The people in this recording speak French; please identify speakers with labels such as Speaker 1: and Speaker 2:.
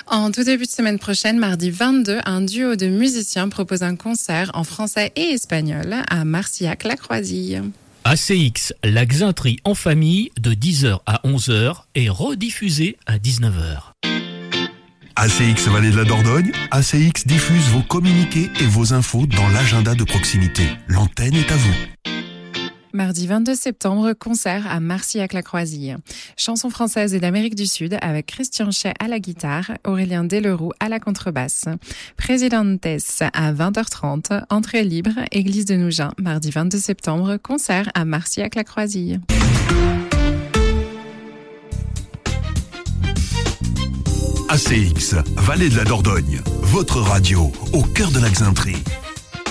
Speaker 1: En tout début de semaine prochaine, mardi 22, un duo de musiciens propose un concert en français et espagnol à Marcillac-la-Croisille.
Speaker 2: ACX, la Xintrie en famille de 10h à 11h et rediffusée à 19h.
Speaker 3: ACX Vallée de la Dordogne, ACX diffuse vos communiqués et vos infos dans l'agenda de proximité. L'antenne est à vous.
Speaker 1: Mardi 22 septembre, concert à Marcillac-la-Croisille. Chansons françaises et d'Amérique du Sud avec Christian Chay à la guitare, Aurélien Delerroux à la contrebasse. Présidentes à 20h30, entrée libre, église de Nougins. Mardi 22 septembre, concert à Marcillac-la-Croisille.
Speaker 3: ACX, Vallée de la Dordogne, votre radio au cœur de la Xintrie.